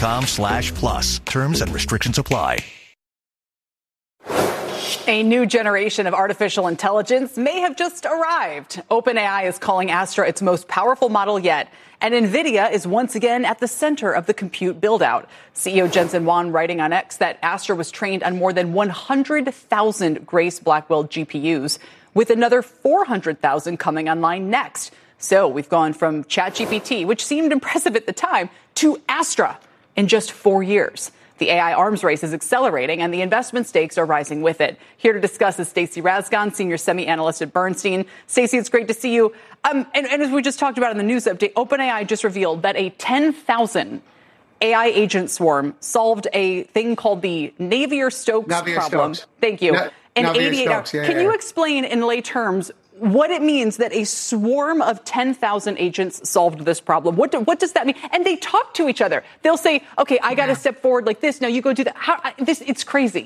AT&T.com/plus. Terms and restrictions apply. A new generation of artificial intelligence may have just arrived. OpenAI is calling Astra its most powerful model yet, and NVIDIA is once again at the center of the compute build-out. CEO Jensen Huang writing on X that Astra was trained on more than 100,000 Grace Blackwell GPUs, with another 400,000 coming online next. So we've gone from ChatGPT, which seemed impressive at the time, to Astra in just 4 years. The AI arms race is accelerating, and the investment stakes are rising with it. Here to discuss is Stacey Rasgon, senior semi-analyst at Bernstein. Stacey, it's great to see you. And as we just talked about in the news update, OpenAI just revealed that a 10,000 AI agent swarm solved a thing called the Navier-Stokes problem. Thank you. In 88 hours. Can you explain in lay terms what it means that a swarm of 10,000 agents solved this problem? What does that mean? And they talk to each other. They'll say, okay, I got to step forward like this. Now you go do that. It's crazy.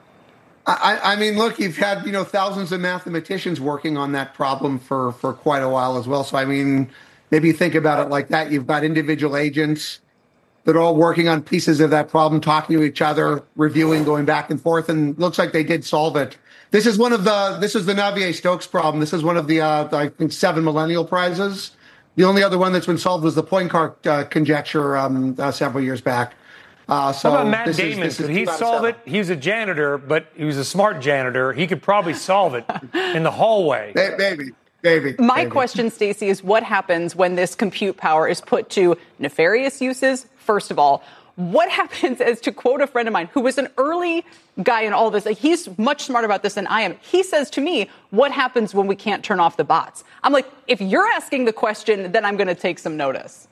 I mean, look, you've had, thousands of mathematicians working on that problem for quite a while as well. So, I mean, maybe you think about it like that. You've got individual agents that are all working on pieces of that problem, talking to each other, reviewing, going back and forth, and looks like they did solve it. This is the Navier-Stokes problem. This is one of the, I think, 7 Millennial Prizes. The only other one that's been solved was the Poincare conjecture several years back. How about Matt Damon? Could he solve it? He was a janitor, but he was a smart janitor. He could probably solve it in the hallway. Maybe. My question, Stacey, is what happens when this compute power is put to nefarious uses? First of all, what happens, as to quote a friend of mine who was an early guy in all this, like, he's much smarter about this than I am. He says to me, what happens when we can't turn off the bots? I'm like, if you're asking the question, then I'm going to take some notice.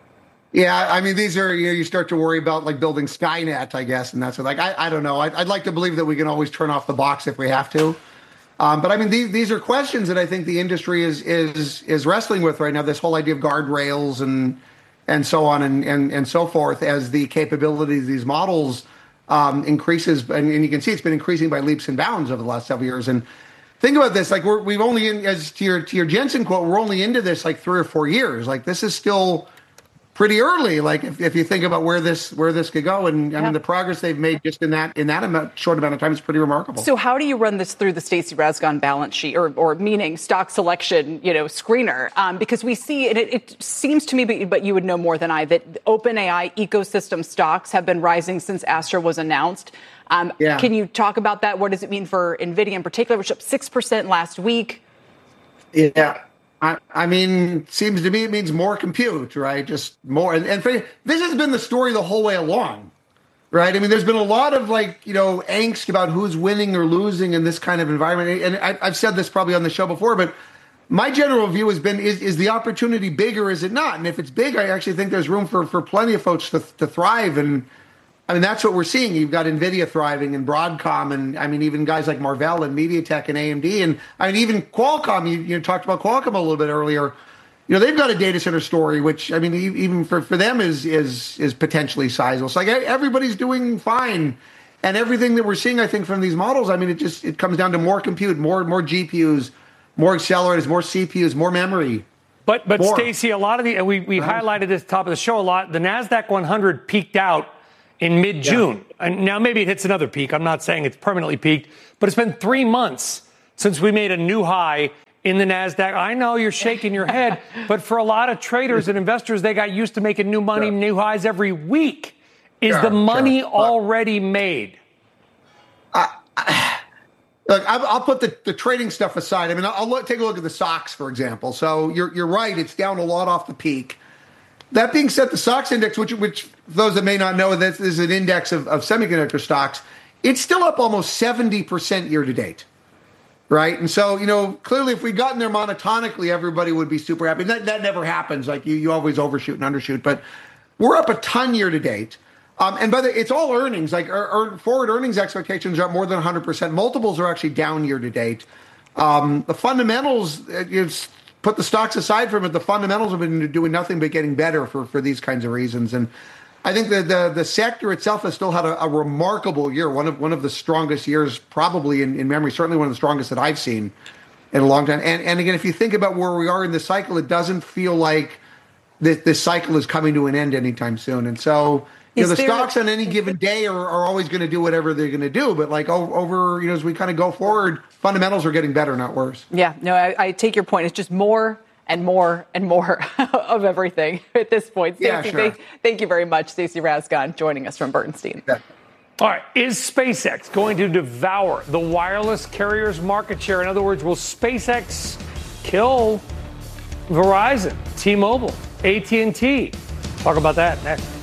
Yeah, I mean, these are, you start to worry about like building Skynet, I guess, and that's like, I don't know. I'd like to believe that we can always turn off the box if we have to. But I mean, these are questions that I think the industry is wrestling with right now. This whole idea of guardrails and so on and so forth, as the capabilities of these models increases, and you can see it's been increasing by leaps and bounds over the last several years. And think about this, like we've only, as to your Jensen quote, we're only into this like 3 or 4 years. Like, this is still pretty early. Like, if you think about where this could go, and I mean, the progress they've made just in that short amount of time is pretty remarkable. So how do you run this through the Stacey Rasgon balance sheet, or meaning stock selection, screener? Because we see, and it seems to me, but you would know more than I, that OpenAI ecosystem stocks have been rising since Astra was announced. Can you talk about that? What does it mean for NVIDIA in particular, which up 6% last week? Yeah. I mean, seems to me it means more compute, right? Just more. And this has been the story the whole way along, right? I mean, there's been a lot of angst about who's winning or losing in this kind of environment. And I've said this probably on the show before, but my general view has been, is the opportunity big or is it not? And if it's big, I actually think there's room for plenty of folks to thrive. And I mean, that's what we're seeing. You've got NVIDIA thriving, and Broadcom, and I mean, even guys like Marvell and MediaTek and AMD. And I mean, even Qualcomm, you talked about Qualcomm a little bit earlier. They've got a data center story, which, I mean, even for them is potentially sizable. So like, everybody's doing fine. And everything that we're seeing, I think, from these models, I mean, it comes down to more compute, more GPUs, more accelerators, more CPUs, more memory. But Stacey, a lot of we highlighted this at the top of the show a lot. The NASDAQ 100 peaked out in mid-June. And now maybe it hits another peak. I'm not saying it's permanently peaked, but it's been 3 months since we made a new high in the NASDAQ. I know you're shaking your head, but for a lot of traders and investors, they got used to making new money, new highs every week. Is the money already made? Look, I'll put the trading stuff aside. I mean, I'll take a look at the SOX, for example. So you're right. It's down a lot off the peak. That being said, the SOX index, which those that may not know, this is an index of semiconductor stocks, it's still up almost 70% year to date, right? And so, clearly if we'd gotten there monotonically, everybody would be super happy. That never happens. Like, you always overshoot and undershoot. But we're up a ton year to date. And by the way, it's all earnings. Like, our forward earnings expectations are up more than 100%. Multiples are actually down year to date. The fundamentals, put the stocks aside from it, the fundamentals have been doing nothing but getting better for these kinds of reasons. And I think the sector itself has still had a remarkable year, one of the strongest years probably in memory, certainly one of the strongest that I've seen in a long time. And again, if you think about where we are in the cycle, it doesn't feel like this cycle is coming to an end anytime soon. And so, the stocks on any given day are always going to do whatever they're going to do. But like over, as we kind of go forward, fundamentals are getting better, not worse. Yeah, no, I take your point. It's just more and more and more of everything at this point. Stacey, sure. Thank you very much, Stacey Rasgon, joining us from Bernstein. Yeah. All right, is SpaceX going to devour the wireless carrier's market share? In other words, will SpaceX kill Verizon, T-Mobile, AT&T? Talk about that next.